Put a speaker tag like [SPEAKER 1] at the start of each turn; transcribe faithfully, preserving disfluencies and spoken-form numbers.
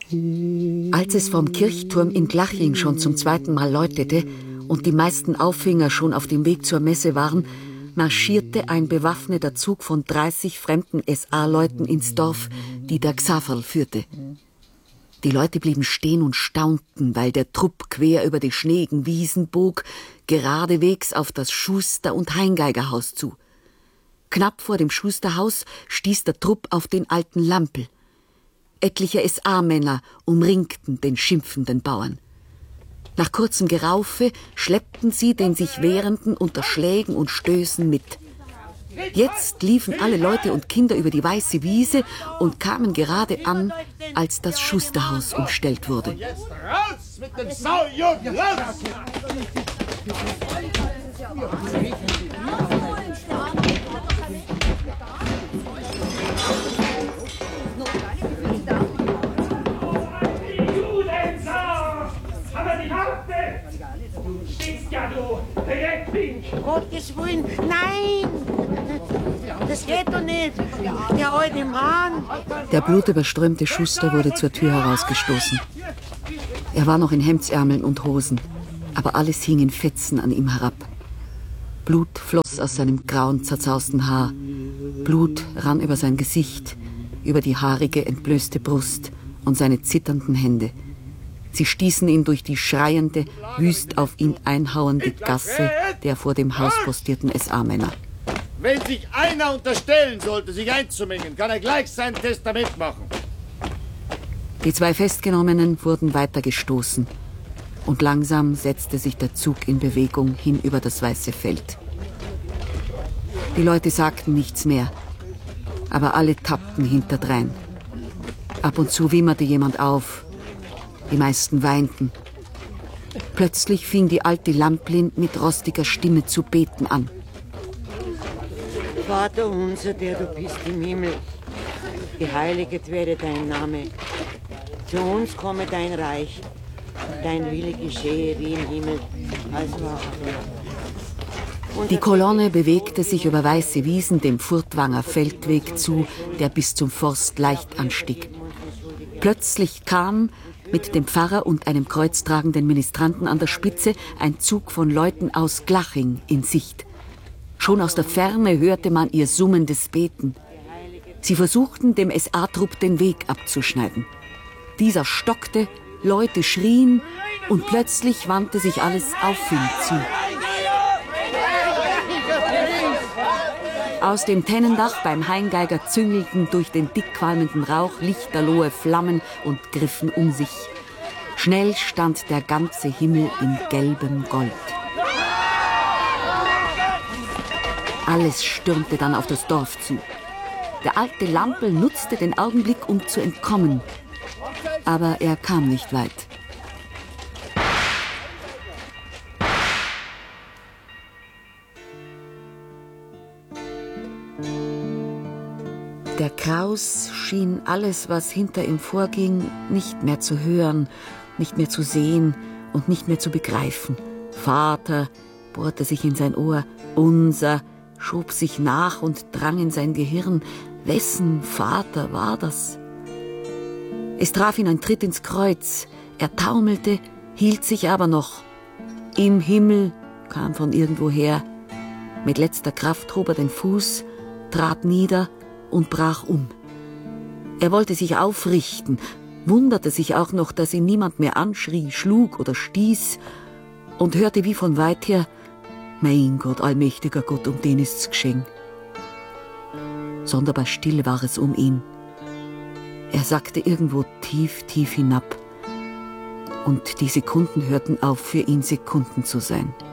[SPEAKER 1] Als es vom Kirchturm in Glaching schon zum zweiten Mal läutete und die meisten Auffinger schon auf dem Weg zur Messe waren, marschierte ein bewaffneter Zug von dreißig fremden S A-Leuten ins Dorf, die der Xaverl führte. Die Leute blieben stehen und staunten, weil der Trupp quer über die schneeigen Wiesen bog, geradewegs auf das Schuster- und Heingeigerhaus zu. Knapp vor dem Schusterhaus stieß der Trupp auf den alten Lampel. Etliche S A-Männer umringten den schimpfenden Bauern. Nach kurzem Geraufe schleppten sie den sich Wehrenden unter Schlägen und Stößen mit. Jetzt liefen alle Leute und Kinder über die weiße Wiese und kamen gerade an, als das Schusterhaus umstellt wurde.
[SPEAKER 2] Jetzt raus mit dem Saujungen! Raus!
[SPEAKER 3] Gottes Willen, nein! Das geht doch nicht! Der alte Mann!
[SPEAKER 1] Der blutüberströmte Schuster wurde zur Tür herausgestoßen. Er war noch in Hemdsärmeln und Hosen, aber alles hing in Fetzen an ihm herab. Blut floss aus seinem grauen, zerzausten Haar. Blut rann über sein Gesicht, über die haarige, entblößte Brust und seine zitternden Hände. Sie stießen ihn durch die schreiende, wüst auf ihn einhauende Gasse der vor dem Haus postierten S A-Männer.
[SPEAKER 2] Wenn sich einer unterstellen sollte, sich einzumengen, kann er gleich sein Testament machen.
[SPEAKER 1] Die zwei Festgenommenen wurden weitergestoßen und langsam setzte sich der Zug in Bewegung hin über das weiße Feld. Die Leute sagten nichts mehr, aber alle tappten hinterdrein. Ab und zu wimmerte jemand auf. Die meisten weinten. Plötzlich fing die alte Lamplin mit rostiger Stimme zu beten an.
[SPEAKER 3] Vater unser, der du bist im Himmel, geheiliget werde dein Name. Zu uns komme dein Reich, dein Wille geschehe wie im Himmel, als auch auf Erden.
[SPEAKER 1] Die Kolonne bewegte sich über weiße Wiesen dem Furtwanger Feldweg zu, der bis zum Forst leicht anstieg. Plötzlich kam, mit dem Pfarrer und einem kreuztragenden Ministranten an der Spitze, ein Zug von Leuten aus Glaching in Sicht. Schon aus der Ferne hörte man ihr summendes Beten. Sie versuchten, dem S A-Trupp den Weg abzuschneiden. Dieser stockte, Leute schrien und plötzlich wandte sich alles auf ihn zu. Aus dem Tennendach beim Heingeiger züngelten durch den dickqualmenden Rauch lichterlohe Flammen und griffen um sich. Schnell stand der ganze Himmel in gelbem Gold. Alles stürmte dann auf das Dorf zu. Der alte Lampel nutzte den Augenblick, um zu entkommen. Aber er kam nicht weit. Der Kraus schien alles, was hinter ihm vorging, nicht mehr zu hören, nicht mehr zu sehen und nicht mehr zu begreifen. Vater bohrte sich in sein Ohr, unser schob sich nach und drang in sein Gehirn. Wessen Vater war das? Es traf ihn ein Tritt ins Kreuz. Er taumelte, hielt sich aber noch. Im Himmel kam von irgendwoher. Mit letzter Kraft hob er den Fuß, trat nieder und brach um. Er wollte sich aufrichten, wunderte sich auch noch, dass ihn niemand mehr anschrie, schlug oder stieß und hörte wie von weit her: Mein Gott, allmächtiger Gott, um den ist's geschehen. Sonderbar still war es um ihn. Er sackte irgendwo tief, tief hinab. Und die Sekunden hörten auf, für ihn Sekunden zu sein.